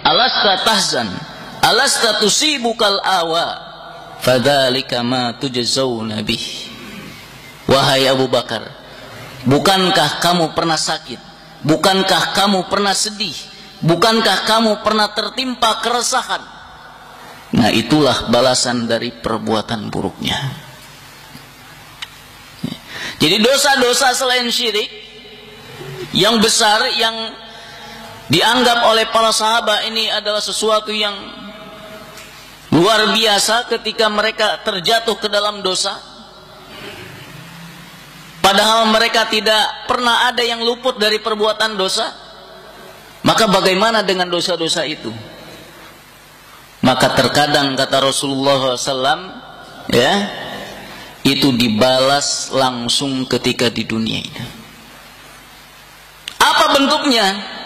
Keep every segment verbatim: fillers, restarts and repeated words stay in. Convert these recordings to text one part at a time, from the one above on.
alasta tahzan, alasta tusibukal awa, fadzalika ma tujzauna bih. Wahai Abu Bakar, bukankah kamu pernah sakit? Bukankah kamu pernah sedih? Bukankah kamu pernah tertimpa keresahan? Nah, itulah balasan dari perbuatan buruknya. Jadi dosa-dosa selain syirik yang besar, yang dianggap oleh para sahabat ini adalah sesuatu yang luar biasa ketika mereka terjatuh ke dalam dosa. Padahal mereka tidak pernah ada yang luput dari perbuatan dosa. Maka bagaimana dengan dosa-dosa itu? Maka terkadang kata Rasulullah shallallahu alaihi wasallam, ya, itu dibalas langsung ketika di dunia ini. Apa bentuknya?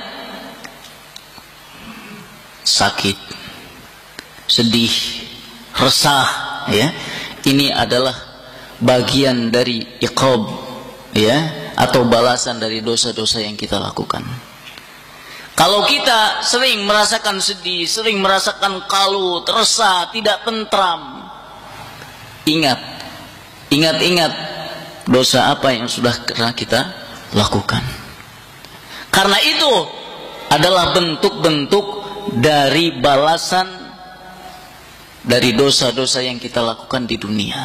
Sakit, sedih, resah, ya. Ini adalah bagian dari iqab, ya, atau balasan dari dosa-dosa yang kita lakukan. Kalau kita sering merasakan sedih, sering merasakan kalut, resah, tidak tentram, ingat, ingat-ingat dosa apa yang sudah pernah kita lakukan. Karena itu adalah bentuk-bentuk dari balasan dari dosa-dosa yang kita lakukan di dunia.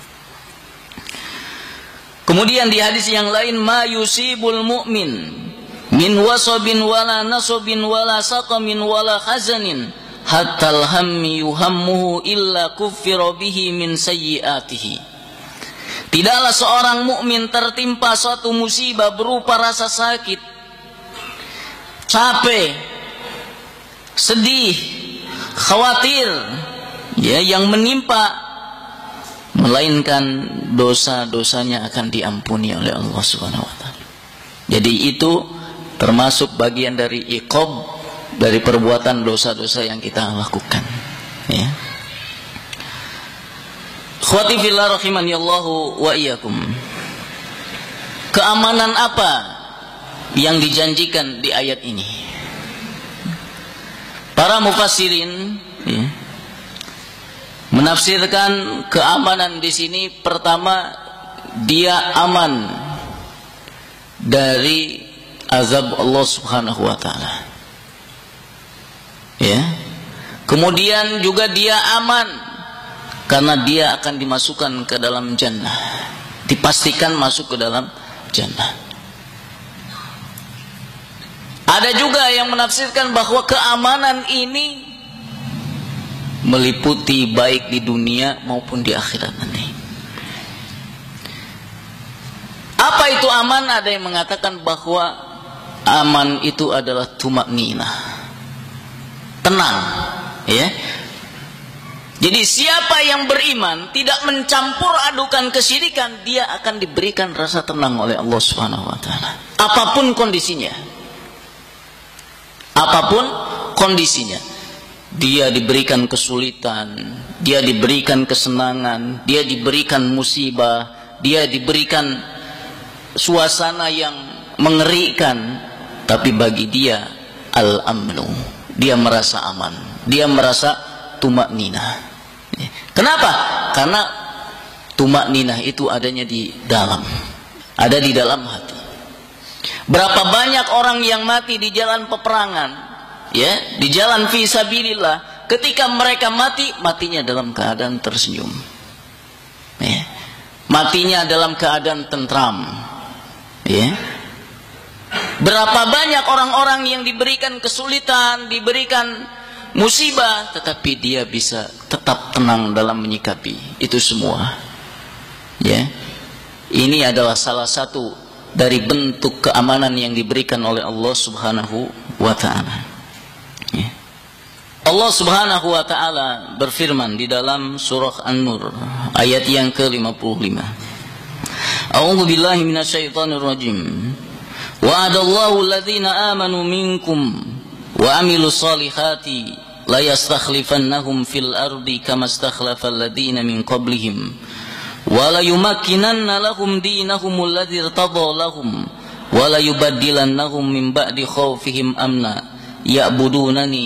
Kemudian di hadis yang lain, ma yusibul mu'min min wasabin wala nasabin wala saqamin wala hazanin hatta alhammi yuhammuhu illa kuffira bihi min sayyiatihi. Tidaklah seorang mukmin tertimpa suatu musibah berupa rasa sakit, capek, sedih, khawatir, ya, yang menimpa, melainkan dosa-dosanya akan diampuni oleh Allah Subhanahu wa taala. Jadi itu termasuk bagian dari iqab, dari perbuatan dosa-dosa yang kita lakukan, ya. Khawati fillah rahimani Allahu wa iyyakum. Keamanan apa yang dijanjikan di ayat ini? Para mufassirin, ya, menafsirkan keamanan di sini, pertama, dia aman dari azab Allah Subhanahu wa taala. Ya. Kemudian juga dia aman karena dia akan dimasukkan ke dalam jannah. Dipastikan masuk ke dalam jannah. Ada juga yang menafsirkan bahwa keamanan ini meliputi baik di dunia maupun di akhirat nanti. Apa itu aman? Ada yang mengatakan bahwa aman itu adalah tumakninah, tenang, ya. Jadi siapa yang beriman tidak mencampur adukan kesyirikan, dia akan diberikan rasa tenang oleh Allah Subhanahu wa taala. Apapun kondisinya. Apapun kondisinya. Dia diberikan kesulitan, dia diberikan kesenangan, dia diberikan musibah, dia diberikan suasana yang mengerikan, tapi bagi dia al-amnu, dia merasa aman, dia merasa tumakninah. Kenapa? Karena tumakninah itu adanya di dalam, ada di dalam hati. Berapa banyak orang yang mati di jalan peperangan, ya, di jalan fi sabilillah, ketika mereka mati, matinya dalam keadaan tersenyum, ya. Matinya dalam keadaan tentram, ya. Berapa banyak orang-orang yang diberikan kesulitan, diberikan musibah, tetapi dia bisa tetap tenang dalam menyikapi itu semua, ya. Ini adalah salah satu dari bentuk keamanan yang diberikan oleh Allah Subhanahu wa taala. Allah Subhanahu wa taala berfirman di dalam surah An-Nur ayat yang ke lima puluh lima. A'udzu billahi minasyaitonir rajim. Wa'adallahu alladhina amanu minkum wa 'amilus solihati la yastakhlifannahum fil ardi kama istakhlafal ladzina min qablihim wa la yumakkinanna lahum dinahum alladzi irtadha lahum wa la yubaddilannahum min ba'di khawfihim amna ya'budunani